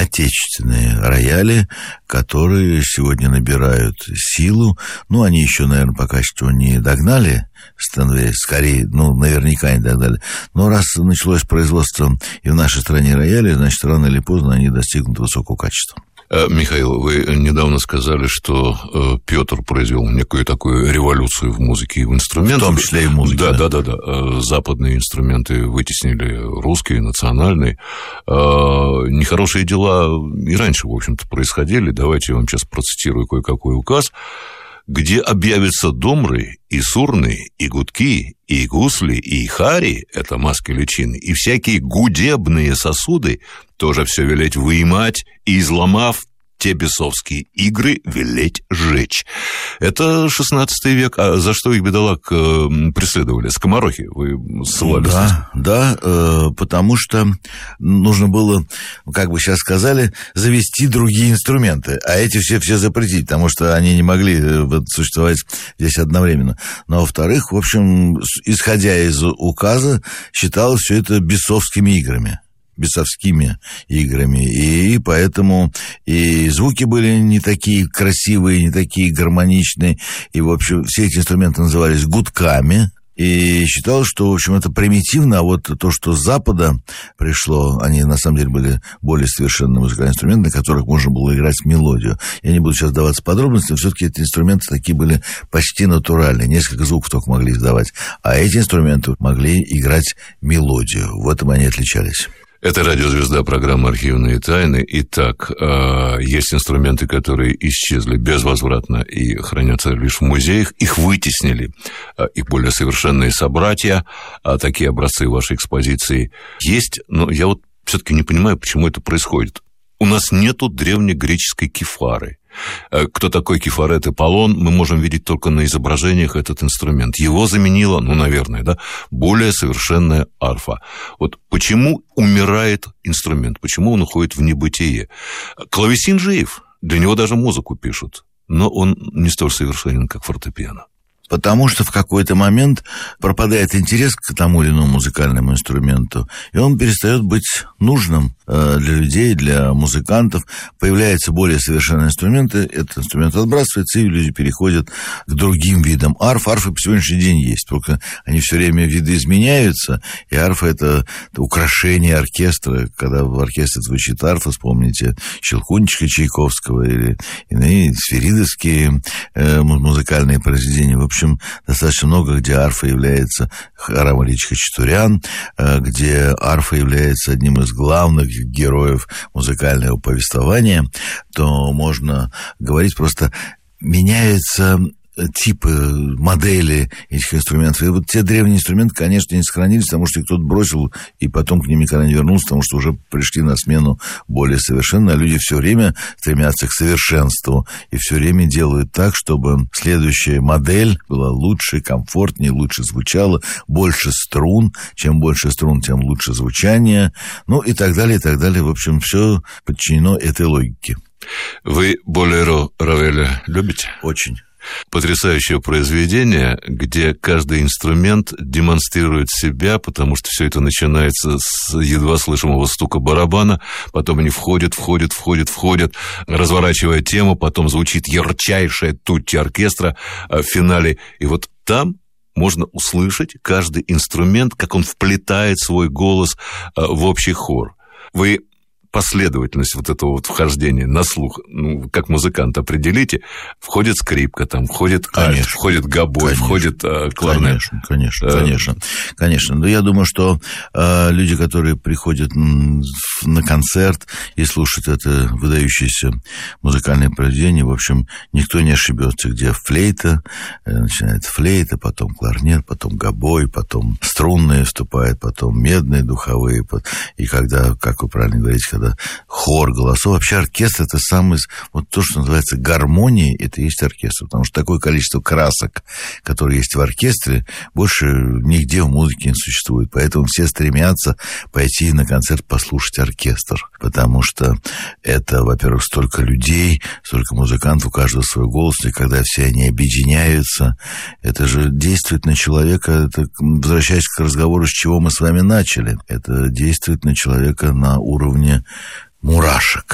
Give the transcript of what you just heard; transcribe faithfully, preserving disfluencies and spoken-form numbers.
отечественные рояли, которые сегодня набирают силу. Ну, они еще, наверное, по качеству не догнали Стэнвей, скорее, ну, наверняка не догнали. Но раз началось производство и в нашей стране роялей, значит, рано или поздно они достигнут высокого качества. Михаил, вы недавно сказали, что Петр произвел некую такую революцию в музыке и в инструментах. В том числе и в музыке. Да, да, да, да. да. Западные инструменты вытеснили русские, национальные. Нехорошие дела и раньше, в общем-то, происходили. Давайте я вам сейчас процитирую кое-какой указ. Где объявятся домры, и сурны, и гудки, и гусли, и хари, это маски личины, и всякие гудебные сосуды, тоже все велеть выимать, и, изломав те бесовские игры, велеть жечь. Это шестнадцатый век. А за что их, бедолаг, преследовали? Скоморохи? Вы ссылались? Да, да, э, потому что нужно было, как бы сейчас сказали, завести другие инструменты, а эти все, все запретить, потому что они не могли существовать здесь одновременно. Но, во-вторых, в общем, исходя из указа, считалось все это бесовскими играми. бесовскими играми, и поэтому и звуки были не такие красивые, не такие гармоничные, и, в общем, все эти инструменты назывались гудками, и считалось, что, в общем, это примитивно, а вот то, что с Запада пришло, они, на самом деле, были более совершенные музыкальные инструменты, на которых можно было играть мелодию. Я не буду сейчас даваться подробностям, все-таки эти инструменты такие были почти натуральные, несколько звуков только могли издавать, а эти инструменты могли играть мелодию, в этом они отличались. Это радиозвезда, программа «Архивные тайны». Итак, есть инструменты, которые исчезли безвозвратно и хранятся лишь в музеях. Их вытеснили их более совершенные собратья. Такие образцы вашей экспозиции есть. Но я вот все-таки не понимаю, почему это происходит. У нас нету древнегреческой кефары. Кто такой Кефарет Аполлон, мы можем видеть только на изображениях этот инструмент. Его заменила, ну, наверное, да, более совершенная арфа. Вот почему умирает инструмент, почему он уходит в небытие? Клавесин жив, для него даже музыку пишут, но он не столь совершенен, как фортепиано. Потому что в какой-то момент пропадает интерес к тому или иному музыкальному инструменту, и он перестает быть нужным для людей, для музыкантов. Появляются более совершенные инструменты, этот инструмент отбрасывается, и люди переходят к другим видам арф. Арфы по сегодняшний день есть, только они все время видоизменяются, и арфа — это украшение оркестра. Когда в оркестре звучит арфа, вспомните Щелкунчика Чайковского или иные сферидовские музыкальные произведения. В общем, достаточно много, где арфа является, Арам Ильич Хачатурян, где арфа является одним из главных героев музыкального повествования, то можно говорить просто меняются типы, модели этих инструментов. И вот те древние инструменты, конечно, не сохранились, потому что их кто-то бросил, и потом к ним никогда не вернулся, потому что уже пришли на смену более совершенные, а люди все время стремятся к совершенству и все время делают так, чтобы следующая модель была лучше, комфортнее, лучше звучала, больше струн. Чем больше струн, тем лучше звучание. Ну и так далее, и так далее. В общем, все подчинено этой логике. Вы болеро Равеля любите? Очень. Потрясающее произведение, где каждый инструмент демонстрирует себя, потому что все это начинается с едва слышимого стука барабана, потом они входят, входят, входят, входят, разворачивая тему, потом звучит ярчайшая тутти оркестра в финале, и вот там можно услышать каждый инструмент, как он вплетает свой голос в общий хор. Вы последовательность вот этого вот вхождения на слух, ну, как музыкант определите, входит скрипка, там, входит альт, входит гобой, конечно, входит э, кларнет. Конечно, конечно, конечно, конечно. Но я думаю, что э, люди, которые приходят на концерт и слушают это выдающееся музыкальное произведение, в общем, никто не ошибется, где флейта, э, начинает флейта, потом кларнет, потом гобой, потом струнные вступают, потом медные, духовые, и когда, как вы правильно говорите, когда хор голосов. Вообще оркестр — это самый... Вот то, что называется гармония, это и есть оркестр. Потому что такое количество красок, которые есть в оркестре, больше нигде в музыке не существует. Поэтому все стремятся пойти на концерт послушать оркестр. Потому что это, во-первых, столько людей, столько музыкантов, у каждого свой голос. И когда все они объединяются, это же действует на человека. Это, возвращаясь к разговору, с чего мы с вами начали, это действует на человека на уровне мурашек.